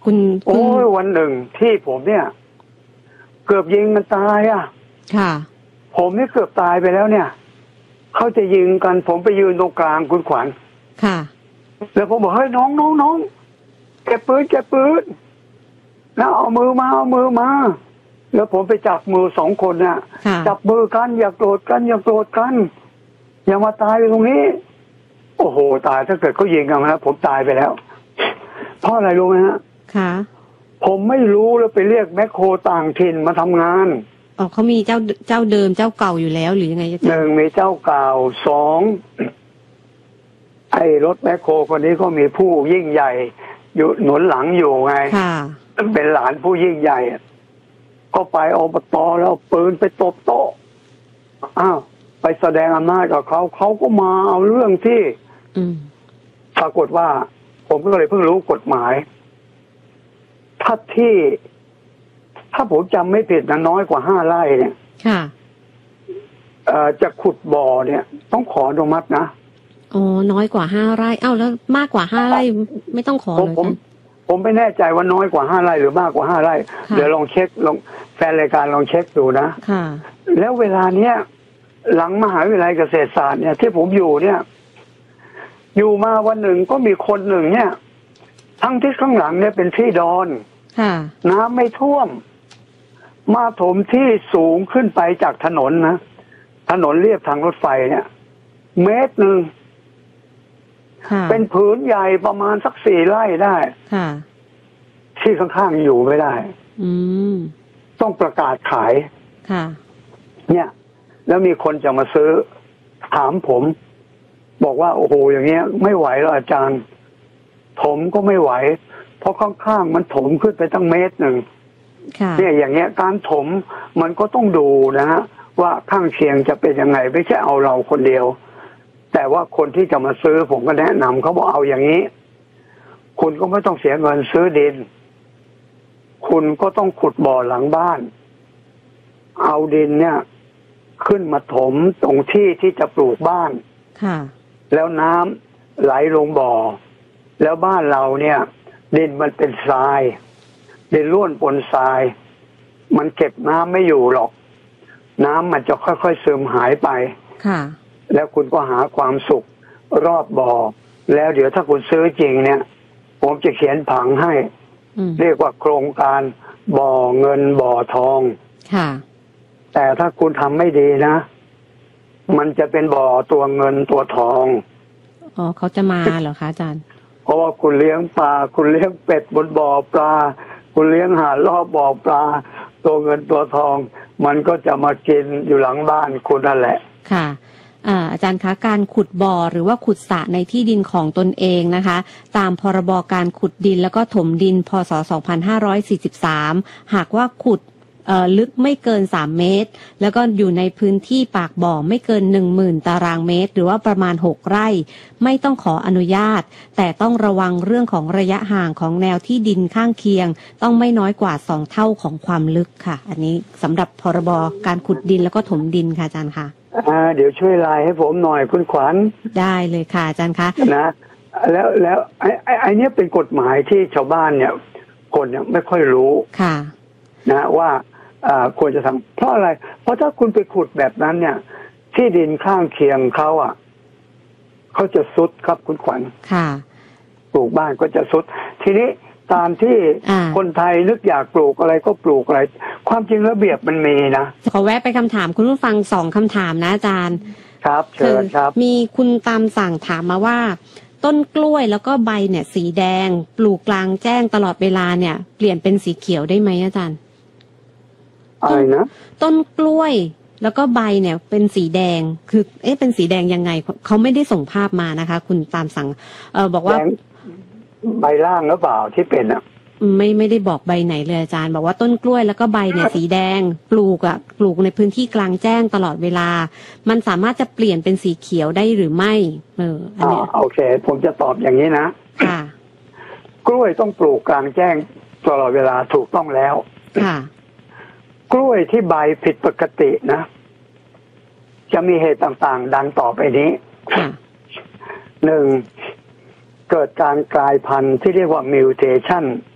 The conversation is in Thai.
คุณโอ้ยวันหนึ่งที่ผมเนี่ยเกือบยิงมันตายอ่ะค่ะผมเนี่ยเกือบตายไปแล้วเนี่ยเขาจะยิงกันผมไปยืนตรงกลางคุณขวัญค่ะแล้วผมบอกเฮ้ยน้องเก็บปืนแล้วเอามือมาแล้วผมไปจับมือ2 คนน่ะจับมือกันอย่าโกรธกันอย่ามาตายไปตรงนี้โอ้โหตายถ้าเกิดเขายิงกันนะผมตายไปแล้วเพราะอะไรรู้ไหมฮะค่ะผมไม่รู้แล้วไปเรียกแมคโครต่างถิ่นมาทำงานอ๋อเขามีเจ้าเดิมเจ้าเก่าอยู่แล้วหรือยังไงจ๊ะ 1มีเจ้าเก่า2ไอ้รถแมคโครคนนี้ก็มีผู้ยิ่งใหญ่อยู่หนุนหลังอยู่ไงเป็นหลานผู้ยิ่งใหญ่ก็ไปอบต.แล้วปืนไปตบโต๊ะอ้าวไปแสดงอำนาจกับเขาก็มาเอาเรื่องที่ปรากฏว่าผมก็เลยเพิ่งรู้กฎหมายถ้าผมจำไม่ผิดนะน้อยกว่า5 ไร่เนี่ยจะขุดบ่อเนี่ยต้องขออนุมัตินะอ๋อน้อยกว่า5 ไร่อ้าวแล้วมากกว่า5 ไร่ไม่ต้องขอเลยผมไม่แน่ใจว่าน้อยกว่า5 ไร่หรือมากกว่า5 ไร่เดี๋ยวลองเช็คลองแฟนรายการลองเช็คดูนะแล้วเวลาเนี้ยหลังมหาวิทยาลัยเกษตรศาสตร์เนี่ยที่ผมอยู่เนี่ยอยู่มาวันหนึ่งก็มีคนหนึ่งเนี่ยทั้งที่ข้างหลังเนี่ยเป็นที่ดอนน้ำไม่ท่วมมาถมที่สูงขึ้นไปจากถนนนะถนนเลียบทางรถไฟเนี่ย1 เมตรเป็นผืนใหญ่ประมาณสัก4 ไร่ได้ที่ข้างๆอยู่ไม่ได้ต้องประกาศขายเนี่ยแล้วมีคนจะมาซื้อถามผมบอกว่าโอ้โหอย่างเงี้ยไม่ไหวแล้วอาจารย์ถมก็ไม่ไหวเพราะข้างๆมันถมขึ้นไปตั้ง1 เมตรเนี่ยอย่างเงี้ยการถมมันก็ต้องดูนะฮะว่าข้างเคียงจะเป็นยังไงไม่ใช่เอาเราคนเดียวแต่ว่าคนที่จะมาซื้อผมก็แนะนำเขาบอกเอาอย่างนี้คุณก็ไม่ต้องเสียเงินซื้อดินคุณก็ต้องขุดบ่อหลังบ้านเอาดินเนี่ยขึ้นมาถมตรงที่จะปลูกบ้านแล้วน้ำไหลลงบ่อแล้วบ้านเราเนี่ยดินมันเป็นทรายดินร่วนปนทรายมันเก็บน้ำไม่อยู่หรอกน้ำมันจะค่อยๆซึมหายไปแล้วคุณก็หาความสุขรอบบ่อแล้วเดี๋ยวถ้าคุณซื้อจริงเนี่ยผมจะเขียนผังให้เรียกว่าโครงการบ่อเงินบ่อทองแต่ถ้าคุณทำไม่ดีนะมันจะเป็นบ่อตัวเงินตัวทองอ๋อเขาจะมาเหรอคะอาจารย์เพราะว่าคุณเลี้ยงปลาคุณเลี้ยงเป็ดบนบ่อปลาคุณเลี้ยงห่านรอบบ่อปลาตัวเงินตัวทองมันก็จะมากินอยู่หลังบ้านคุณนั่นแหละค่ะอาจารย์คะการขุดบ่อหรือว่าขุดสระในที่ดินของตนเองนะคะตามพรบการขุดดินแล้วก็ถมดินพ.ศ. 2543หากว่าขุดลึกไม่เกิน3 เมตรแล้วก็อยู่ในพื้นที่ปากบ่อไม่เกิน 10,000 ตารางเมตรหรือว่าประมาณ6 ไร่ไม่ต้องขออนุญาตแต่ต้องระวังเรื่องของระยะห่างของแนวที่ดินข้างเคียงต้องไม่น้อยกว่า2 เท่าของความลึกค่ะอันนี้สำหรับพรบการขุดดินแล้วก็ถมดินค่ะอาจารย์ค่ะเดี๋ยวช่วยไลน์ให้ผมหน่อยคุณขวัญได้เลยค่ะอาจารย์คะนะแล้วไอ้นี้เป็นกฎหมายที่ชาวบ้านเนี่ยคนเนี่ยไม่ค่อยรู้ค่ะนะว่าควรจะทำเพราะอะไรเพราะถ้าคุณไปขุดแบบนั้นเนี่ยที่ดินข้างเคียงเขาเขาจะซุดครับคุณขวัญค่ะปลูกบ้านก็จะซุดทีนี้ตามที่คนไทยนึกอยากปลูกอะไรก็ปลูกอะไรความจริงระเบียบมันมีนะขอแวะไปคำถามคุณผู้ฟัง2 คำถามนะอาจารย์ครับเชิญครับมีคุณตามสั่งถามมาว่าต้นกล้วยแล้วก็ใบเนี่ยสีแดงปลูกกลางแจ้งตลอดเวลาเนี่ยเปลี่ยนเป็นสีเขียวได้ไหมอาจารย์อะไรนะต้นกล้วยแล้วก็ใบเนี่ยเป็นสีแดงคือเป็นสีแดงยังไงเขาไม่ได้ส่งภาพมานะคะคุณตามสั่งบอกว่าใบล่างหรือเปล่าที่เป็นไม่ได้บอกใบไหนเลยอาจารย์บอกว่าต้นกล้วยแล้วก็ใบเนี่ยสีแดงปลูกในพื้นที่กลางแจ้งตลอดเวลามันสามารถจะเปลี่ยนเป็นสีเขียวได้หรือไม่อันนี้โอเคผมจะตอบอย่างนี้นะค่ะกล้วยต้องปลูกกลางแจ้งตลอดเวลาถูกต้องแล้วค่ะกล้วยที่ใบผิดปกตินะจะมีเหตุต่างๆดังต่อไปนี้ 1. เกิดการกลายพันธุ์ที่เรียกว่ามิวเทชัน